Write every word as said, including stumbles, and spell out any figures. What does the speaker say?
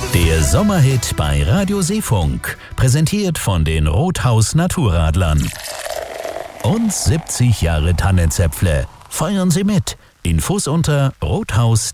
Der Sommerhit bei Radio Seefunk, präsentiert von den Rothaus Naturradlern. Und siebzig Jahre Tannenzäpfle. Feiern Sie mit. Infos unter rothaus